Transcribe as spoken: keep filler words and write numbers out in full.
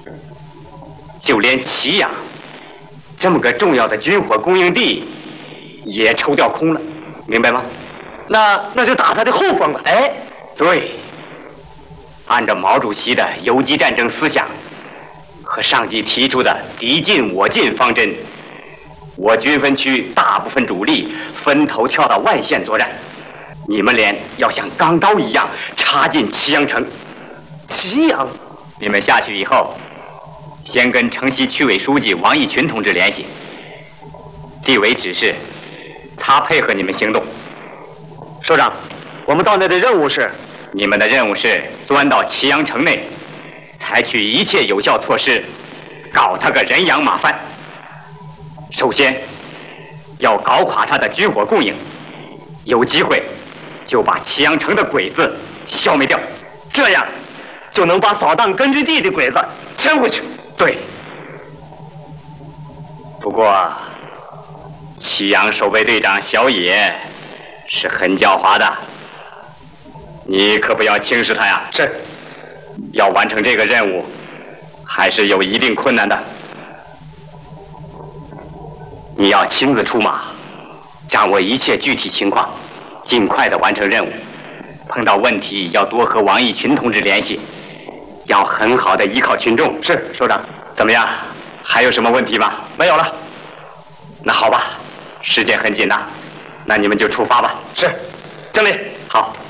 就连祁阳这么个重要的军火供应地也抽调空了，明白吗？ 那那就打他的后方了。 哎，对，按照毛主席的游击战争思想和上级提出的敌进我进方针，我军分区大部分主力分头跳到外线作战，你们连要像钢刀一样插进祁阳城。 祁阳， 你们下去以后，先跟城西区委书记王义群同志联系，地委指示他配合你们行动。 首长，我们到那的任务是？ 你们的任务是钻到祁阳城内，采取一切有效措施，搞他个人仰马翻。首先，要搞垮他的军火供应，有机会就把祁阳城的鬼子消灭掉， 这样就能把扫荡根据地的鬼子牵回去。 对。不过，祁阳守备队长小野是很狡猾的，你可不要轻视他呀。 是。 要完成这个任务，还是有一定困难的。你要亲自出马，掌握一切具体情况，尽快的完成任务。碰到问题要多和王义群同志联系，要很好的依靠群众。 是，首长。 怎么样？还有什么问题吗？ 没有了。 那好吧，时间很紧呐，那你们就出发吧。 是，经理。 好。